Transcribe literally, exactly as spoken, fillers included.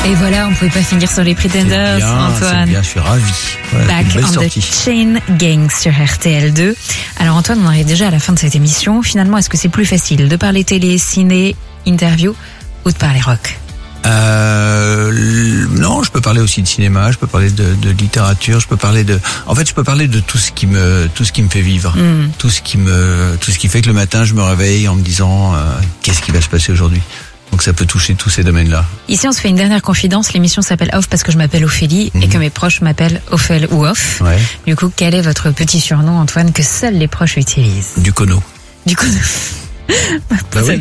Et voilà, on pouvait pas finir sur les Pretenders, bien, Antoine. C'est bien, je suis ravi. Voilà, Back une belle on sortie. the Chain Gang sur R T L deux. Alors Antoine, on arrive déjà à la fin de cette émission. Finalement, est-ce que c'est plus facile de parler télé, ciné, interview ou de parler rock? Euh, non, je peux parler aussi de cinéma, je peux parler de, de littérature, je peux parler de, en fait, je peux parler de tout ce qui me, tout ce qui me fait vivre, Mm. tout ce qui me, tout ce qui fait que le matin je me réveille en me disant euh, qu'est-ce qui va se passer aujourd'hui. Donc ça peut toucher tous ces domaines-là. Ici, on se fait une dernière confidence. L'émission s'appelle Off parce que je m'appelle Ophélie Mhm. et que mes proches m'appellent Ophel ou Off. Ouais. Du coup, quel est votre petit surnom, Antoine, que seuls les proches utilisent? Du cono. Du coup, Bah oui.